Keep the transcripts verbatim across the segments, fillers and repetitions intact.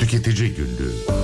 Tüketici Günlüğü.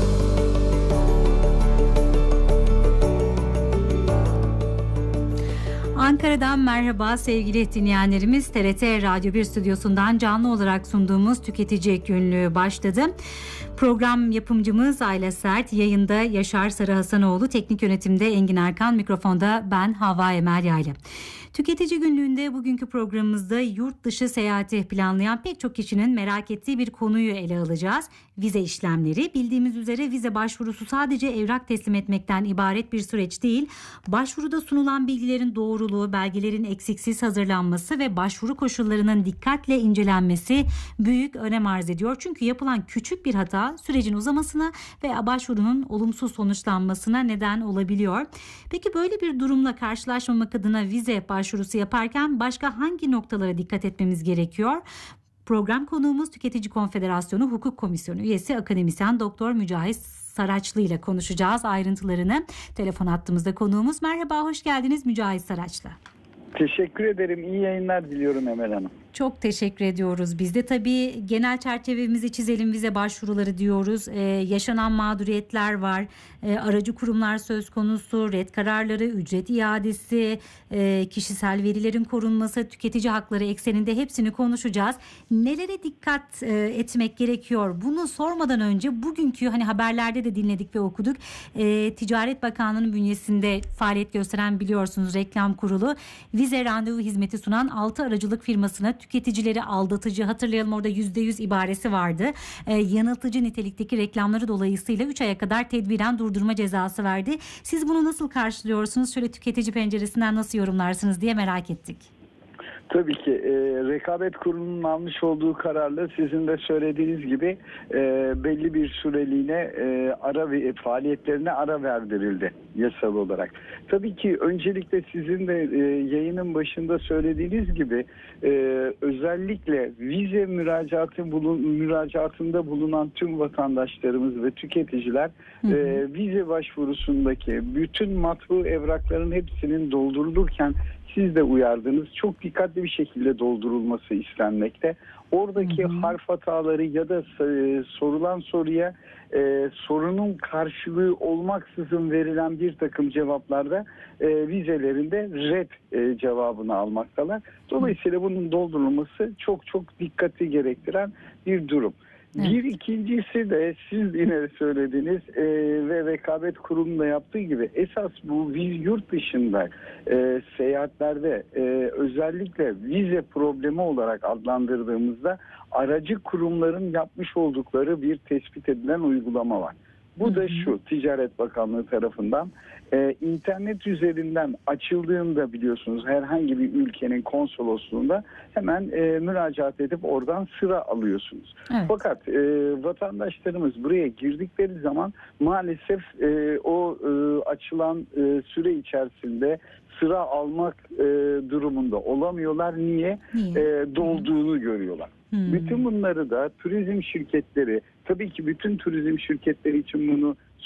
Ankara'dan merhaba sevgili dinleyenlerimiz. T R T Radyo bir stüdyosundan canlı olarak sunduğumuz Tüketici Günlüğü başladı. Program yapımcımız Ayla Sert, yayında Yaşar Sarı Hasanoğlu, teknik yönetimde Engin Erkan, mikrofonda ben Havva Emel Yayla. Tüketici Günlüğü'nde bugünkü programımızda yurt dışı seyahati planlayan pek çok kişinin merak ettiği bir konuyu ele alacağız. Vize işlemleri. Bildiğimiz üzere vize başvurusu sadece evrak teslim etmekten ibaret bir süreç değil. Başvuruda sunulan bilgilerin doğruluğu, belgelerin eksiksiz hazırlanması ve başvuru koşullarının dikkatle incelenmesi büyük önem arz ediyor. Çünkü yapılan küçük bir hata sürecin uzamasına veya başvurunun olumsuz sonuçlanmasına neden olabiliyor. Peki böyle bir durumla karşılaşmamak adına vize başvurusu yaparken başka hangi noktalara dikkat etmemiz gerekiyor? Program konuğumuz Tüketici Konfederasyonu Hukuk Komisyonu üyesi akademisyen Doktor Mücahit Saraçlı ile konuşacağız ayrıntılarını. Telefon hattımızda konuğumuz. Merhaba, hoş geldiniz Mücahit Saraçlı. Teşekkür ederim. İyi yayınlar diliyorum Emel Hanım. Çok teşekkür ediyoruz. Biz de tabii genel çerçevemizi çizelim, vize başvuruları diyoruz. Ee, yaşanan mağduriyetler var. Ee, aracı kurumlar söz konusu, ret kararları, ücret iadesi, e, kişisel verilerin korunması, tüketici hakları ekseninde hepsini konuşacağız. Nelere dikkat e, etmek gerekiyor? Bunu sormadan önce bugünkü hani haberlerde de dinledik ve okuduk. E, Ticaret Bakanlığı'nın bünyesinde faaliyet gösteren, biliyorsunuz, reklam kurulu vize randevu hizmeti sunan altı aracılık firmasına tüketicileri aldatıcı, hatırlayalım orada yüzde yüz ibaresi vardı. E, yanıltıcı nitelikteki reklamları dolayısıyla üç aya kadar tedbiren durdurma cezası verdi. Siz bunu nasıl karşılıyorsunuz? Şöyle tüketici penceresinden nasıl yorumlarsınız diye merak ettik. Tabii ki e, Rekabet Kurulu'nun almış olduğu kararla sizin de söylediğiniz gibi e, belli bir süreliğine e, ara ve faaliyetlerine ara verdirildi yasal olarak. Tabii ki öncelikle sizin de e, yayının başında söylediğiniz gibi e, özellikle vize müracaatı bulun, müracaatında bulunan tüm vatandaşlarımız ve tüketiciler hı hı. E, vize başvurusundaki bütün matbu evrakların hepsinin doldurulurken siz de uyardınız. Çok dikkatli bir şekilde doldurulması istenmekte. Oradaki hı hı. harf hataları ya da e, sorulan soruya e, sorunun karşılığı olmaksızın verilen bir takım cevaplarda e, vizelerinde red e, cevabını almaktalar. Dolayısıyla bunun doldurulması çok çok dikkati gerektiren bir durum. Evet. Bir ikincisi de siz yine söylediğiniz e, ve Rekabet Kurulu'nda yaptığı gibi esas bu yurt dışında e, seyahatlerde e, özellikle vize problemi olarak adlandırdığımızda aracı kurumların yapmış oldukları bir tespit edilen uygulama var. Bu hı hı. da şu, Ticaret Bakanlığı tarafından e, internet üzerinden açıldığında biliyorsunuz herhangi bir ülkenin konsolosluğunda hemen e, müracaat edip oradan sıra alıyorsunuz. Evet. Fakat e, vatandaşlarımız buraya girdikleri zaman maalesef e, o e, açılan e, süre içerisinde sıra almak e, durumunda olamıyorlar. Niye? Niye? E, dolduğunu görüyorlar. Hmm. Bütün bunları da turizm şirketleri, tabii ki bütün turizm şirketleri için bunu